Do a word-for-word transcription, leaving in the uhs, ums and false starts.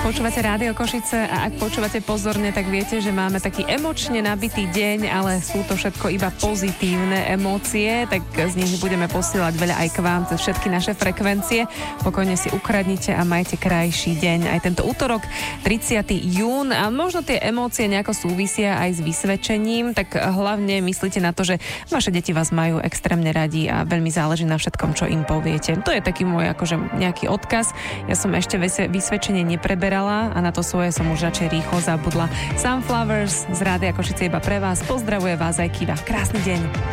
Počúvate Rádio Košice a ak počúvate pozorne, tak viete, že máme taký emočne nabitý deň, ale sú to všetko iba pozitívne emócie, tak z nich budeme posielať veľa aj k vám cez všetky naše frekvencie. Pokojne si ukradnite a majte krajší deň. Aj tento útorok, tridsiateho júna, a možno tie emócie nejako súvisia aj s vysvedčením, tak hlavne myslíte na to, že vaše deti vás majú extrémne radi a veľmi záleží na všetkom, čo im poviete. To je taký môj akože nejaký odkaz. Ja som ešte vysvedčenie nepreberala a na to svoje som už radšej rýchlo zabudla. Sunflowers z Rádia Košice iba pre vás. Pozdravuje vás aj Kiva. Krásny deň.